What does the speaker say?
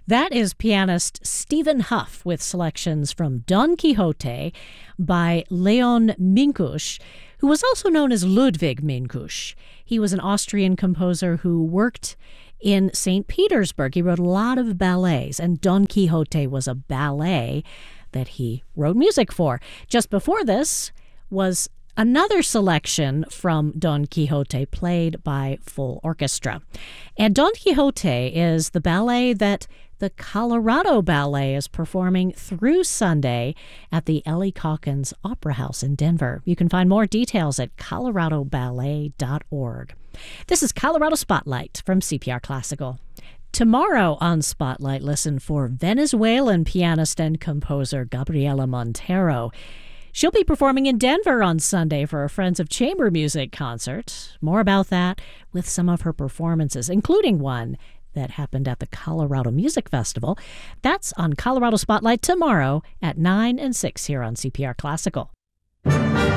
That is pianist Stephen Huff with selections from Don Quixote by Leon Minkusch, who was also known as Ludwig Minkusch. He was an Austrian composer who worked in St. Petersburg. He wrote a lot of ballets, and Don Quixote was a ballet that he wrote music for. Just before this was another selection from Don Quixote played by full orchestra. And Don Quixote is the ballet that the Colorado Ballet is performing through Sunday at the Ellie Calkins Opera House in Denver. You can find more details at coloradoballet.org. This is Colorado Spotlight from CPR Classical. Tomorrow on Spotlight, listen for Venezuelan pianist and composer Gabriela Montero. She'll be performing in Denver on Sunday for a Friends of Chamber Music concert. More about that with some of her performances, including one that happened at the Colorado Music Festival. That's on Colorado Spotlight tomorrow at 9 and 6 here on CPR Classical.